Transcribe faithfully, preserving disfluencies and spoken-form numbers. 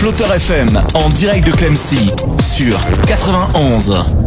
Flotter F M en direct de Clemcy sur quatre-vingt-onze.